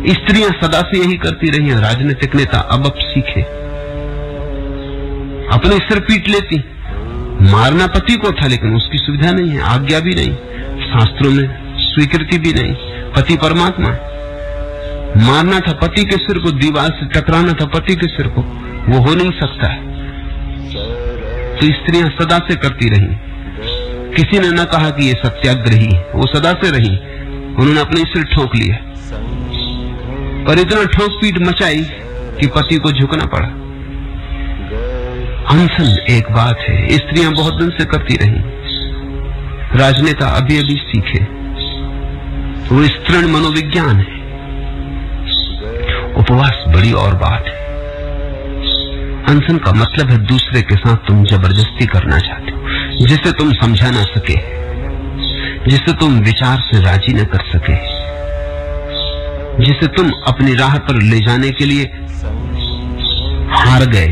स्त्रियां सदा से यही करती रही हैं। राजनीतिक नेता अब सीखे, अपने सिर पीट लेती। मारना पति को था, लेकिन उसकी सुविधा नहीं है, आज्ञा भी नहीं, शास्त्रों में स्वीकृति भी नहीं। पति परमात्मा, मारना था पति के सिर को, दीवार से टकराना था पति के सिर को, वो हो नहीं सकता है। तो स्त्रियां सदा से करती रही। किसी ने न कहा कि ये सत्याग्रही, वो सदा से रही। उन्होंने अपने सिर ठोक लिया, पर इतना ठोक पीट मचाई कि पति को झुकना पड़ा। अनशन एक बात है, स्त्रियां बहुत दिन से करती रही। राजनेता अभी अभी सीखे, वो स्तृण मनोविज्ञान है। उपवास बड़ी और बात है। अनशन का मतलब है दूसरे के साथ तुम जबरदस्ती करना चाहते हो, जिसे तुम समझा ना सके, जिसे तुम विचार से राजी न कर सके, जिसे तुम अपनी राह पर ले जाने के लिए हार गए।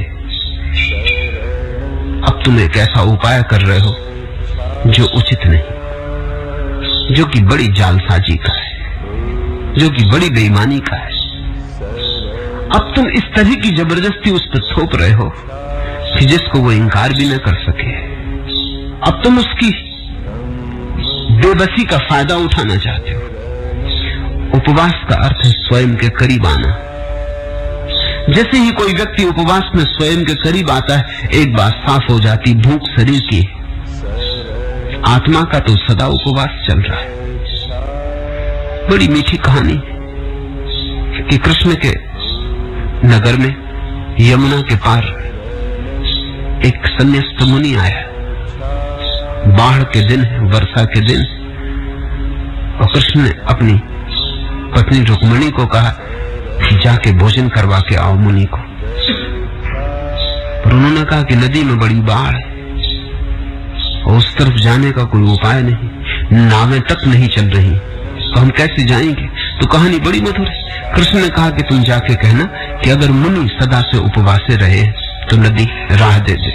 अब तुम एक ऐसा उपाय कर रहे हो जो उचित नहीं, जो कि बड़ी जालसाजी का है, जो कि बड़ी बेईमानी का है। अब तुम इस तरह की जबरदस्ती उस पर थोप रहे हो कि जिसको वो इनकार भी न कर सके। अब तुम उसकी बेबसी का फायदा उठाना चाहते हो। उपवास का अर्थ है स्वयं के करीब आना। जैसे ही कोई व्यक्ति उपवास में स्वयं के करीब आता है, एक बात साफ हो जाती, भूख शरीर की, आत्मा का तो सदा उपवास चल रहा है। बड़ी मीठी कहानी कि कृष्ण के नगर में यमुना के पार एक संन्यास्त मुनि आया। बाढ़ के दिन है, वर्षा के दिन, और कृष्ण ने अपनी पत्नी रुक्मिणी को कहा जाके भोजन करवा के आओ मुनि को। पर उन्होंने कहा कि नदी में बड़ी बाढ़ है और उस तरफ जाने का कोई उपाय नहीं, नावें तक नहीं चल रही, तो हम कैसे जाएंगे। तो कहानी बड़ी मधुर है। कृष्ण ने कहा कि तुम जाके कहना कि अगर मुनि सदा से उपवासे रहे तो नदी राह दे दे।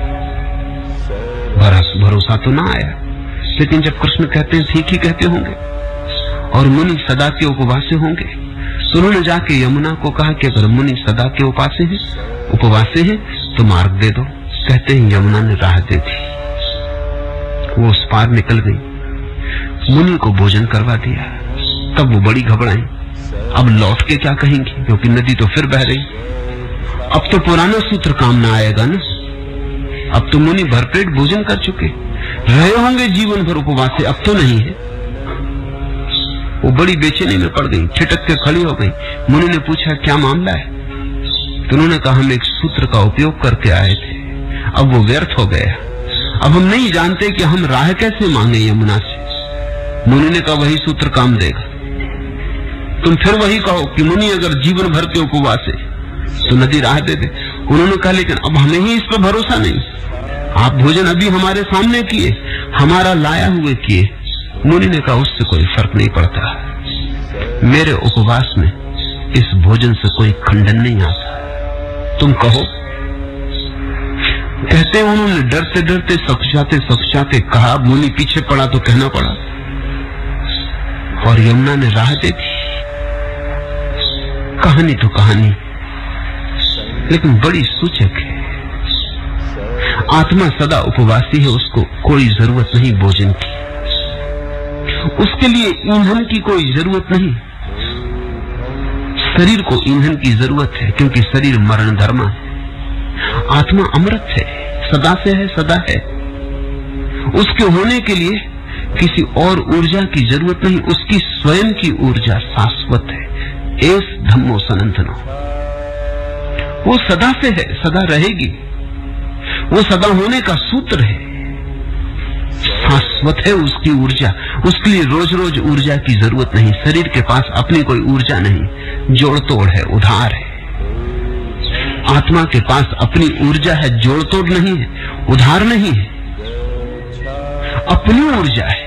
भरोसा तो ना आया, लेकिन जब कृष्ण कहते हैं ठीक ही कहते होंगे और मुनि सदा के उपवासे होंगे, तो उन्होंने जाके यमुना को कहा कि अगर मुनि सदा के उपवासे हैं तो मार्ग दे दो। कहते हैं यमुना ने राह दे दी, वो उस पार निकल गई, मुनि को भोजन करवा दिया। तब वो बड़ी घबराई, अब लौट के क्या कहेंगी, क्योंकि नदी तो फिर बह रही। अब तो पुराना सूत्र काम ना आएगा ना, अब तो मुनि भरपेट भोजन कर चुके, रहे होंगे जीवन भर उपवास से, अब तो नहीं है। वो बड़ी बेचैनी में पड़ गई, ठिठक के खड़ी हो गई। मुनि ने पूछा क्या मामला है, तो उन्होंने कहा हम एक सूत्र का उपयोग करके आए थे, अब वो व्यर्थ हो गया, अब हम नहीं जानते कि हम राह कैसे मांगे यमुना से। मुनि ने कहा वही सूत्र काम देगा, तुम फिर वही कहो कि मुनि अगर जीवन भर के उपवास है तो नदी राह दे दे। उन्होंने कहा लेकिन अब हमें ही इस पर भरोसा नहीं, आप भोजन अभी हमारे सामने किए, हमारा लाया हुए किए। मुनि ने कहा उससे कोई फर्क नहीं पड़ता, मेरे उपवास में इस भोजन से कोई खंडन नहीं आता, तुम कहो। कहते उन्होंने डरते डरते सकुचाते कहा, मुनि पीछे पड़ा तो कहना पड़ा, और यमुना ने राह दे दी। कहानी तो कहानी, लेकिन बड़ी सूचक है। आत्मा सदा उपवासी है, उसको कोई जरूरत नहीं भोजन की, उसके लिए ईंधन की कोई जरूरत नहीं। शरीर को ईंधन की जरूरत है, क्योंकि शरीर मरण धर्मा है। आत्मा अमृत है, सदा से है, सदा है। उसके होने के लिए किसी और ऊर्जा की जरूरत नहीं, उसकी स्वयं की ऊर्जा शाश्वत है। एस धम्मो सनातनो, वो सदा से है, सदा रहेगी, वो सदा होने का सूत्र है, शाश्वत है उसकी ऊर्जा। उसके लिए रोज रोज ऊर्जा की जरूरत नहीं। शरीर के पास अपनी कोई ऊर्जा नहीं, जोड़ तोड़ है, उधार है। आत्मा के पास अपनी ऊर्जा है, जोड़ तोड़ नहीं है, उधार नहीं है, अपनी ऊर्जा है।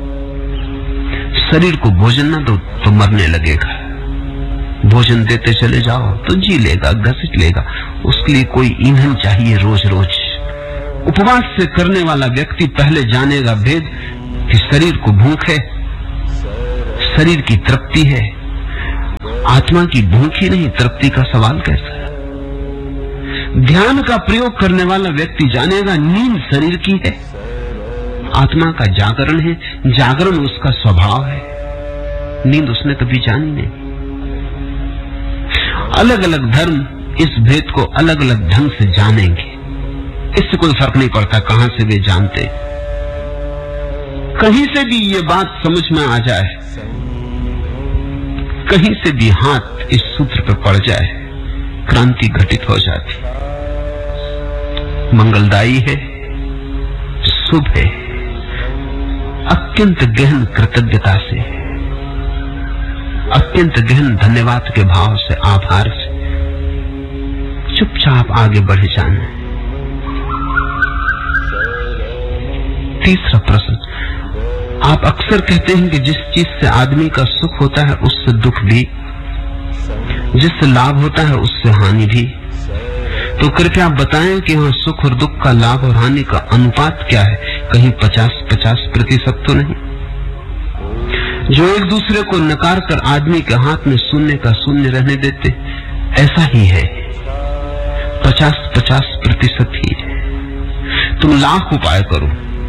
शरीर को भोजन ना दो तो मरने लगेगा, भोजन देते चले जाओ तो जी लेगा, घसीट लेगा। उसके लिए कोई ईंधन चाहिए रोज रोज। उपवास से करने वाला व्यक्ति पहले जानेगा भेद कि शरीर को भूख है, शरीर की तृप्ति है, आत्मा की भूख ही नहीं, तृप्ति का सवाल कैसा है? ध्यान का प्रयोग करने वाला व्यक्ति जानेगा नींद शरीर की है, आत्मा का जागरण है, जागरण उसका स्वभाव है, नींद उसने कभी जानी नहीं। अलग अलग धर्म इस भेद को अलग अलग ढंग से जानेंगे, इससे कोई फर्क नहीं पड़ता कहां से वे जानते। कहीं से भी ये बात समझ में आ जाए, कहीं से भी हाथ इस सूत्र पर पड़ जाए, क्रांति घटित हो जाती। मंगलदायी है, शुभ है, अत्यंत गहन कृतज्ञता से, अत्यंत गहन धन्यवाद के भाव से, आभार से चुपचाप आगे बढ़े जाना। तीसरा प्रश्न, आप अक्सर कहते हैं कि जिस चीज से आदमी का सुख होता है उससे दुख भी, जिससे लाभ होता है उससे हानि भी। तो कृपया आप बताएं कि वहां सुख और दुख का, लाभ और हानि का अनुपात क्या है? कहीं 50-50% तो नहीं? जो एक दूसरे को नकार कर आदमी के हाथ में शून्य का शून्य रहने देते, ऐसा ही है, 50-50% ही है। तुम लाख उपाय करो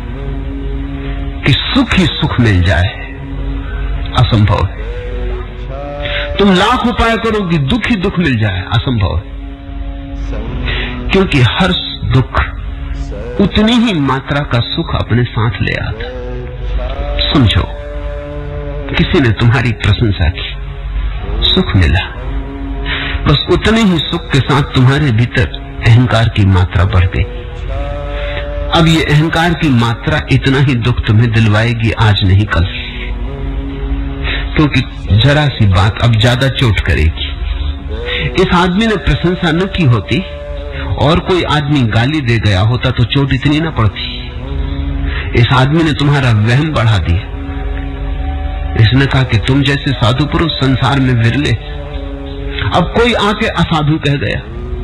कि सुख ही सुख मिल जाए, असंभव है। तुम लाख उपाय करो कि दुख ही दुख मिल जाए, असंभव है। क्योंकि हर दुख उतनी ही मात्रा का सुख अपने साथ ले आता। समझो, किसी ने तुम्हारी प्रशंसा की, सुख मिला, बस उतने ही सुख के साथ तुम्हारे भीतर अहंकार की मात्रा बढ़ गई। अब ये अहंकार की मात्रा इतना ही दुख तुम्हें दिलवाएगी, आज नहीं कल, क्योंकि जरा सी बात अब ज्यादा चोट करेगी। इस आदमी ने प्रशंसा न की होती और कोई आदमी गाली दे गया होता तो चोट इतनी न पड़ती। इस आदमी ने तुम्हारा वहम बढ़ा दिया, इसने कहा कि तुम जैसे साधु पुरुष संसार में विरले, अब कोई आके असाधु कह गया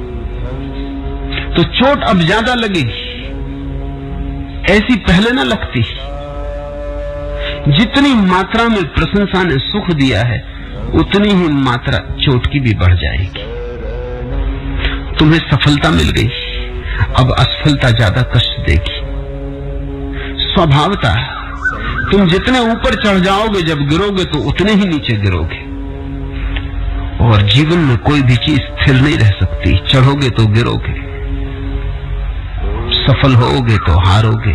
तो चोट अब ज्यादा लगेगी, ऐसी पहले ना लगती। जितनी मात्रा में प्रशंसा ने सुख दिया है उतनी ही मात्रा चोट की भी बढ़ जाएगी। तुम्हें सफलता मिल गई, अब असफलता ज्यादा कष्ट देगी। स्वभावता तुम जितने ऊपर चढ़ जाओगे, जब गिरोगे तो उतने ही नीचे गिरोगे। और जीवन में कोई भी चीज स्थिर नहीं रह सकती, चढ़ोगे तो गिरोगे, सफल होगे तो हारोगे।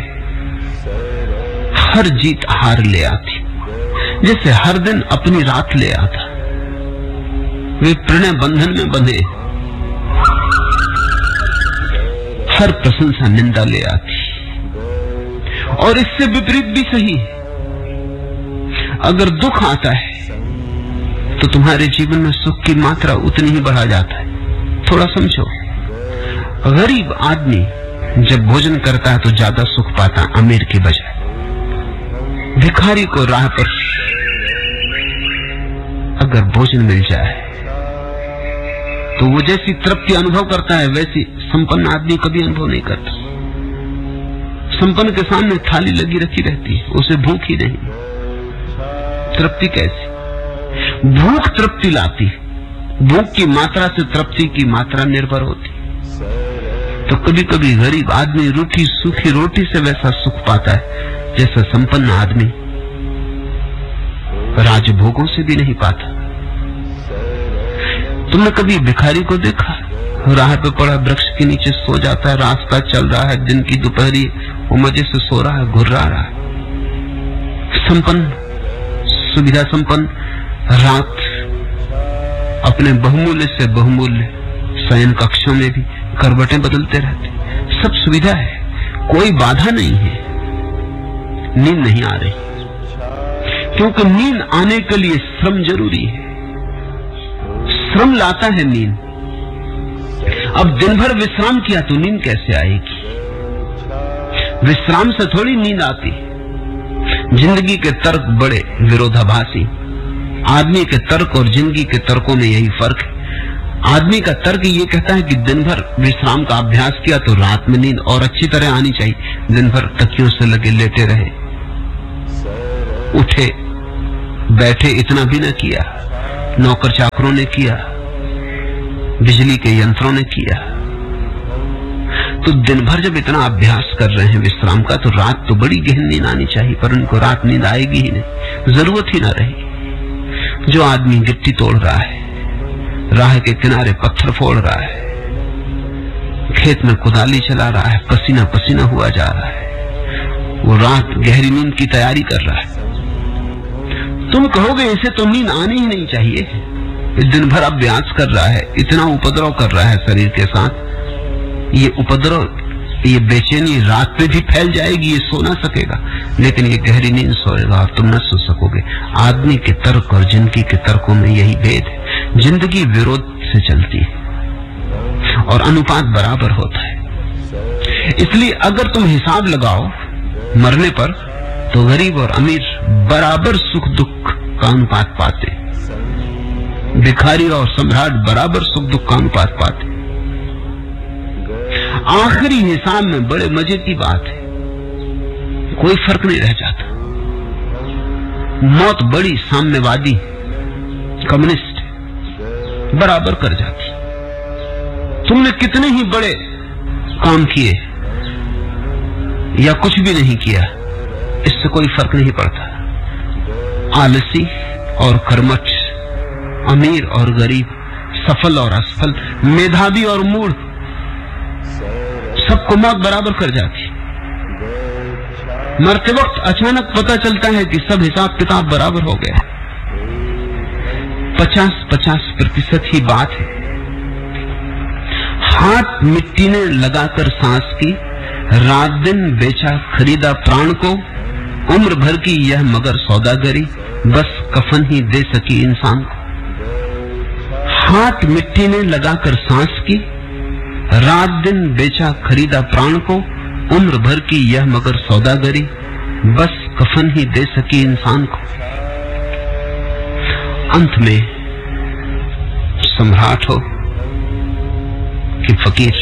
हर जीत हार ले आती, जैसे हर दिन अपनी रात ले आता। वे प्रणय बंधन में बंधे, हर प्रशंसा निंदा ले आती। और इससे विपरीत भी सही है, अगर दुख आता है तो तुम्हारे जीवन में सुख की मात्रा उतनी ही बढ़ा जाता है। थोड़ा समझो, गरीब आदमी जब भोजन करता है तो ज्यादा सुख पाता अमीर की बजाय। भिखारी को राह पर अगर भोजन मिल जाए तो वो जैसी तृप्ति अनुभव करता है वैसी संपन्न आदमी कभी अनुभव नहीं करता। संपन्न के सामने थाली लगी रखी रहती है, उसे भूख ही नहीं, तृप्ति कैसी? भूख तृप्ति लाती, भूख की मात्रा से तृप्ति की मात्रा निर्भर होती। तो कभी कभी गरीब आदमी रूखी सूखी रोटी से वैसा सुख पाता है जैसा संपन्न आदमी राजभोगों से भी नहीं पाता। तुमने कभी भिखारी को देखा? राह पे पड़ा वृक्ष के नीचे सो जाता है, रास्ता चल रहा है, दिन की दोपहरी, वो मजे से सो रहा है, घुर्रा रहा है। संपन्न, सुविधा संपन्न, रात अपने बहुमूल्य से बहुमूल्य शयन कक्षों में भी करवटें बदलते रहते, सब सुविधा है, कोई बाधा नहीं है। नींद नहीं आ रही क्योंकि नींद आने के लिए श्रम जरूरी है, श्रम लाता है नींद। अब दिन भर विश्राम किया तो नींद कैसे आएगी? विश्राम से थोड़ी नींद आती। जिंदगी के तर्क बड़े विरोधाभासी। आदमी के तर्क और जिंदगी के तर्कों में यही फर्क है। आदमी का तर्क ये कहता है कि दिन भर विश्राम का अभ्यास किया तो रात में नींद और अच्छी तरह आनी चाहिए। दिन भर तकियों से लगे लेटे रहे, उठे बैठे इतना भी न किया, नौकर चाकरों ने किया, बिजली के यंत्रों ने किया। तो दिन भर जब इतना अभ्यास कर रहे हैं विश्राम का, तो रात तो बड़ी गहन नींद आनी चाहिए, पर उनको रात नींद आएगी ही नहीं, जरूरत ही ना रही। जो आदमी गिट्टी तोड़ रहा है, राह के किनारे पत्थर फोड़ रहा है, खेत में कुदाली चला रहा है, पसीना पसीना हुआ जा रहा है, वो रात गहरी नींद की तैयारी कर रहा है। तुम कहोगे इसे तो नींद आनी ही नहीं चाहिए, दिन भर अभ्यास कर रहा है, इतना उपद्रव कर रहा है शरीर के साथ, ये उपद्रव, ये बेचैनी रात पे भी फैल जाएगी, ये सो ना सकेगा, लेकिन ये गहरी नींद सोएगा और तुम न सो सकोगे। आदमी के तर्क और जिंदगी के तर्कों में यही भेद है। जिंदगी विरोध से चलती है और अनुपात बराबर होता है। इसलिए अगर तुम हिसाब लगाओ मरने पर, तो गरीब और अमीर बराबर सुख दुख का अनुपात पाते, भिखारी और सम्राट बराबर सुख दुख का अनुपात पाते। आखिरी हिसाब में बड़े मजे की बात है, कोई फर्क नहीं रह जाता। मौत बड़ी साम्यवादी कम्युनिस्ट बराबर कर जाती। तुमने कितने ही बड़े काम किए या कुछ भी नहीं किया, इससे कोई फर्क नहीं पड़ता। आलसी और कर्मठ, अमीर और गरीब, सफल और असफल, मेधावी और मूढ़, सबको मौत बराबर कर जाती। मरते वक्त अचानक पता चलता है कि सब हिसाब किताब बराबर हो गया। 50-50% ही बात है। हाथ मिट्टी ने लगाकर सांस की, रात दिन बेचा खरीदा प्राण को, उम्र भर की यह मगर सौदागरी, बस कफन ही दे सकी इंसान को। हाथ मिट्टी ने लगाकर सांस की, रात दिन बेचा खरीदा प्राण को, उम्र भर की यह मगर सौदागरी, बस कफन ही दे सकी इंसान को। अंत में सम्राट हो कि फकीर,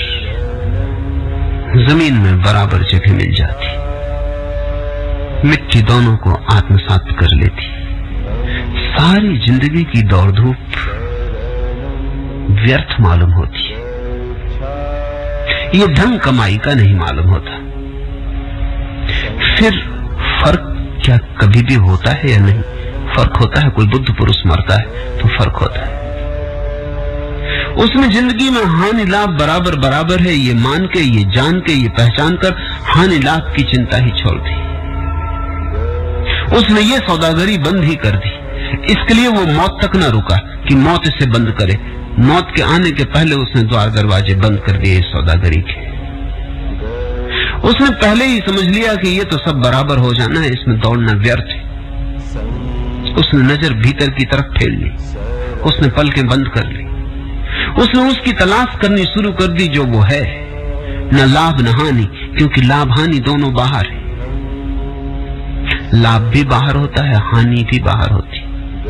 जमीन में बराबर जगह मिल जाती। मिट्टी दोनों को आत्मसात कर लेती। सारी जिंदगी की दौड़ धूप व्यर्थ मालूम होती है। ये धन कमाई का नहीं मालूम होता। फिर फर्क क्या कभी भी होता है या नहीं? फर्क होता है। कोई बुद्ध पुरुष मरता है तो फर्क होता है। उसने जिंदगी में हानि लाभ बराबर बराबर है, ये मान के, ये जान के, ये पहचान कर हानि लाभ की चिंता ही छोड़ दी। उसने ये सौदागरी बंद ही कर दी। इसके लिए वो मौत तक न रुका कि मौत इसे बंद करे। मौत के आने के पहले उसने द्वार दरवाजे बंद कर दिए इस सौदागरी के। उसने पहले ही समझ लिया कि ये तो सब बराबर हो जाना है, इसमें दौड़ना व्यर्थ है। उसने नजर भीतर की तरफ फेर ली। उसने पलकें बंद कर ली। उसने उसकी तलाश करनी शुरू कर दी जो वो है, न लाभ न हानि, क्योंकि लाभ हानि दोनों बाहर है। लाभ भी बाहर होता है, हानि भी बाहर होती,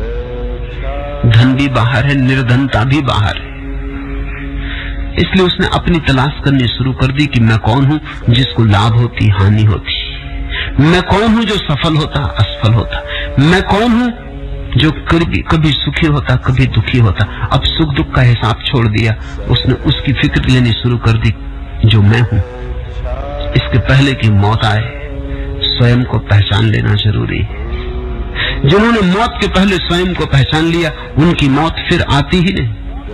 धन भी बाहर है, निर्धनता भी बाहर है। इसलिए उसने अपनी तलाश करनी शुरू कर दी कि मैं कौन हूं जिसको लाभ होती हानि होती। मैं कौन हूं जो सफल होता असफल होता। मैं कौन हूं जो कभी सुखी होता कभी दुखी होता। अब सुख दुख का हिसाब छोड़ दिया। उसने उसकी फिक्र लेनी शुरू कर दी जो मैं हूं। इसके पहले कि मौत आए, स्वयं को पहचान लेना जरूरी है। जिन्होंने मौत के पहले स्वयं को पहचान लिया, उनकी मौत फिर आती ही नहीं।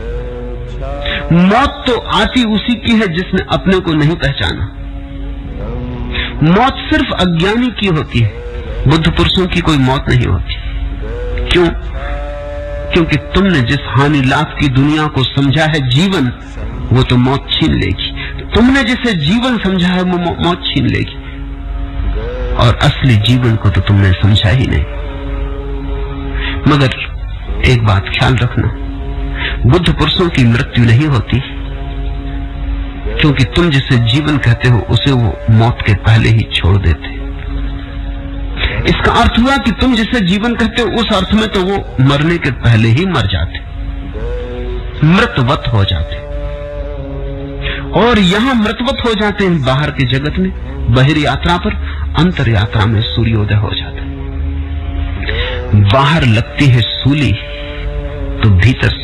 मौत तो आती उसी की है जिसने अपने को नहीं पहचाना। मौत सिर्फ अज्ञानी की होती है, बुद्ध पुरुषों की कोई मौत नहीं होती। क्यों? क्योंकि तुमने जिस हानि लाभ की दुनिया को समझा है जीवन, वो तो मौत छीन लेगी। तुमने जिसे जीवन समझा है वो मौत छीन लेगी। और असली जीवन को तो तुमने समझा ही नहीं। मगर एक बात ख्याल रखना, बुद्ध पुरुषों की मृत्यु नहीं होती, क्योंकि तुम जिसे जीवन कहते हो उसे वो मौत के पहले ही छोड़ देते। इसका अर्थ हुआ कि तुम जिसे जीवन कहते हो उस अर्थ में तो वो मरने के पहले ही मर जाते, मृतवत हो जाते। और यहां मृतवत हो जाते हैं बाहर के जगत में, बहिर यात्रा पर, अंतर यात्रा में सूर्योदय हो जाता है। बाहर लगती है सूली तो भीतर